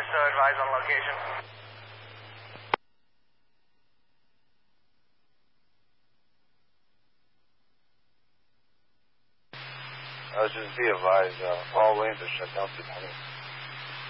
advise on location. Just be advised, all lanes are shut down today.